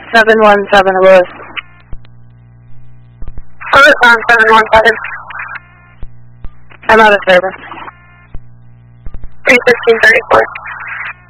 717 Lewis. Lewis on 717. I'm out of service. 31534.